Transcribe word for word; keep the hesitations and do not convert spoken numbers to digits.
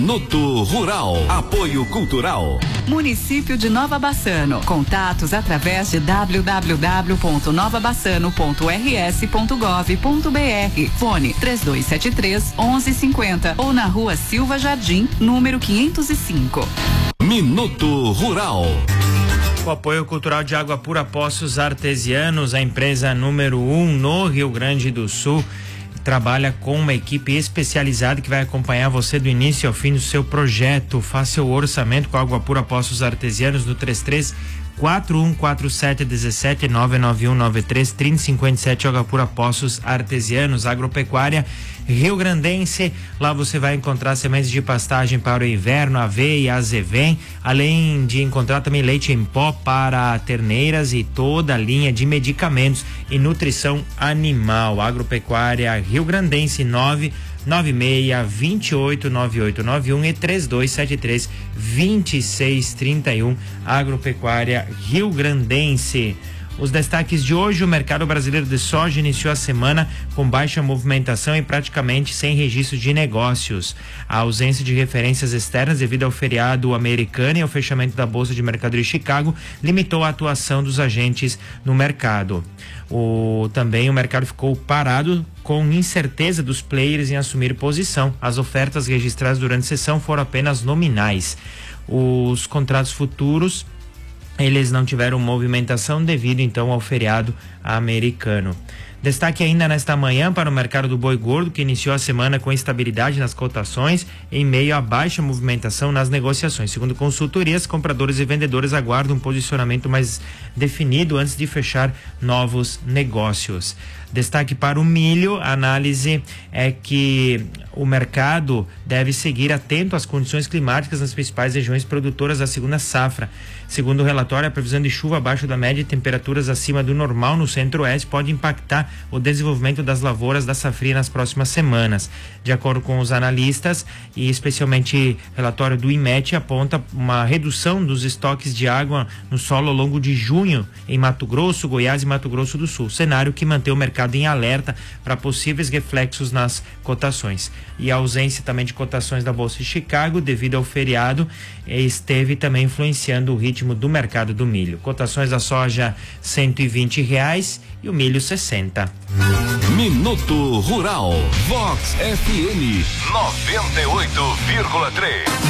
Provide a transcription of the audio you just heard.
Minuto Rural. Apoio Cultural. Município de Nova Bassano. Contatos através de w w w ponto nova bassano ponto r s ponto gov ponto b r. Fone três dois sete três, onze cinquenta ou na rua Silva Jardim, número quinhentos e cinco. Minuto Rural. O apoio cultural de Água Pura Poços Artesianos, a empresa número um no Rio Grande do Sul, trabalha com uma equipe especializada que vai acompanhar você do início ao fim do seu projeto. Faça o orçamento com a Água Pura Poços Artesianos no três três quatro um quatro sete um sete nove nove um nove três três zero cinco sete. Água Pura Poços Artesianos. Agropecuária Rio Grandense. Lá você vai encontrar sementes de pastagem para o inverno, aveia, azevém, além de encontrar também leite em pó para terneiras e toda a linha de medicamentos e nutrição animal. Agropecuária Rio Grandense, nove nove seis, dois oito, nove oito nove um e três dois sete três, dois seis três um. Agropecuária Rio Grandense. Os destaques de hoje: o mercado brasileiro de soja iniciou a semana com baixa movimentação e praticamente sem registro de negócios. A ausência de referências externas devido ao feriado americano e ao fechamento da Bolsa de Mercado de Chicago limitou a atuação dos agentes no mercado. O, também o mercado ficou parado com incerteza dos players em assumir posição. As ofertas registradas durante a sessão foram apenas nominais. Os contratos futuros, eles não tiveram movimentação devido então ao feriado americano. Destaque ainda nesta manhã para o mercado do boi gordo, que iniciou a semana com estabilidade nas cotações em meio à baixa movimentação nas negociações. Segundo consultorias, compradores e vendedores aguardam um posicionamento mais definido antes de fechar novos negócios. Destaque para o milho: a análise é que o mercado deve seguir atento às condições climáticas nas principais regiões produtoras da segunda safra. Segundo o relatório, a previsão de chuva abaixo da média e temperaturas acima do normal no centro-oeste pode impactar o desenvolvimento das lavouras da safrinha nas próximas semanas. De acordo com os analistas, e especialmente o relatório do I M E T aponta uma redução dos estoques de água no solo ao longo de junho em Mato Grosso, Goiás e Mato Grosso do Sul, cenário que mantém o mercado em alerta para possíveis reflexos nas cotações. E a ausência também de cotações da Bolsa de Chicago devido ao feriado esteve também influenciando o ritmo do mercado do milho. Cotações da soja cento e vinte reais e o milho sessenta. Minuto Rural. Vox F M noventa e oito vírgula três.